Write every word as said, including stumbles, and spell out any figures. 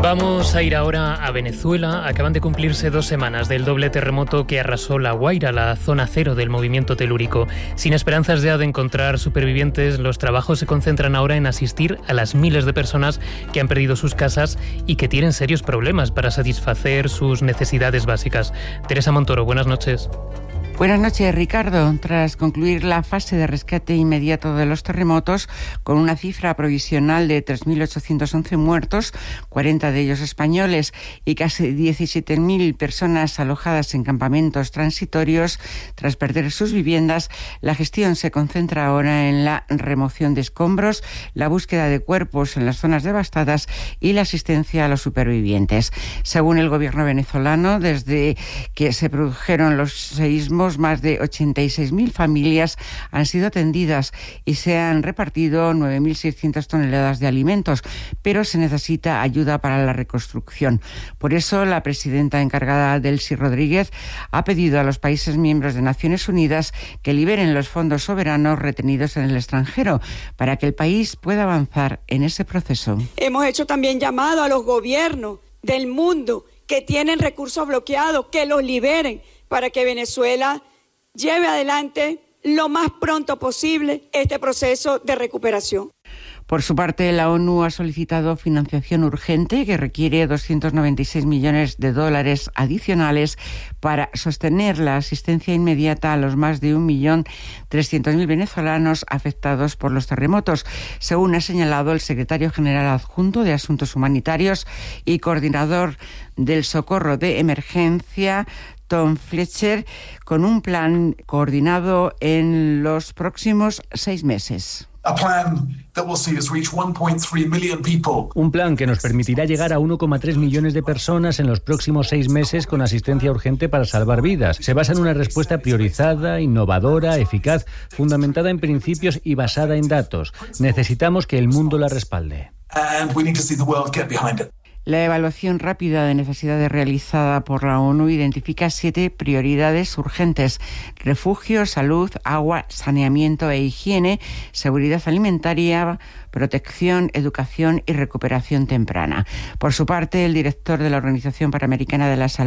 Vamos a ir ahora a Venezuela. Acaban de cumplirse dos semanas del doble terremoto que arrasó La Guaira, la zona cero del movimiento telúrico. Sin esperanzas ya de encontrar supervivientes, los trabajos se concentran ahora en asistir a las miles de personas que han perdido sus casas y que tienen serios problemas para satisfacer sus necesidades básicas. Teresa Montoro, buenas noches. Buenas noches, Ricardo. Tras concluir la fase de rescate inmediato de los terremotos, con una cifra provisional de tres mil ochocientos once muertos, cuarenta de ellos españoles, y casi diecisiete mil personas alojadas en campamentos transitorios tras perder sus viviendas, la gestión se concentra ahora en la remoción de escombros, la búsqueda de cuerpos en las zonas devastadas y la asistencia a los supervivientes. Según el gobierno venezolano, desde que se produjeron los seísmos, más de ochenta y seis mil familias han sido atendidas y se han repartido nueve mil seiscientas toneladas de alimentos, pero se necesita ayuda para la reconstrucción. Por eso, la presidenta encargada, Delcy Rodríguez, ha pedido a los países miembros de Naciones Unidas que liberen los fondos soberanos retenidos en el extranjero para que el país pueda avanzar en ese proceso. Hemos hecho también llamado a los gobiernos del mundo que tienen recursos bloqueados, que los liberen, para que Venezuela lleve adelante lo más pronto posible este proceso de recuperación. Por su parte, la ONU ha solicitado financiación urgente que requiere doscientos noventa y seis millones de dólares adicionales para sostener la asistencia inmediata a los más de un millón trescientos mil venezolanos afectados por los terremotos, según ha señalado el secretario general adjunto de Asuntos Humanitarios y coordinador del socorro de emergencia, Tom Fletcher, con un plan coordinado en los próximos seis meses. Un plan que nos permitirá llegar a uno coma tres millones de personas en los próximos seis meses con asistencia urgente para salvar vidas. Se basa en una respuesta priorizada, innovadora, eficaz, fundamentada en principios y basada en datos. Necesitamos que el mundo la respalde. La evaluación rápida de necesidades realizada por la ONU identifica siete prioridades urgentes: refugio, salud, agua, saneamiento e higiene, seguridad alimentaria, protección, educación y recuperación temprana. Por su parte, el director de la Organización Panamericana de la Salud,